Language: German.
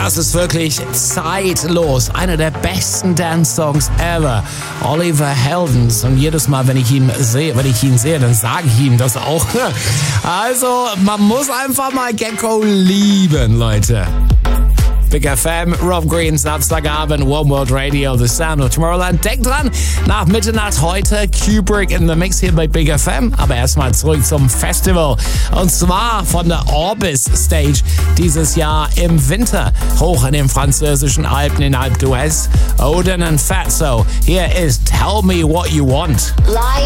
Das ist wirklich zeitlos. Einer der besten Dance-Songs ever. Oliver Heldens. Und jedes Mal, wenn ich ihn sehe, dann sage ich ihm das auch. Also, man muss einfach mal Gecko lieben, Leute. Big FM, Rob Green, Samstagabend, One World Radio, The Sound of Tomorrowland. Denkt dran, nach Mitternacht heute Kubrick in the Mix hier bei Big FM. Aber erstmal zurück zum Festival. Und zwar von der Orbis Stage dieses Jahr im Winter. Hoch in den französischen Alpen in Alpe d'Huez. Odin and Fatso. Here is Tell Me What You Want. Live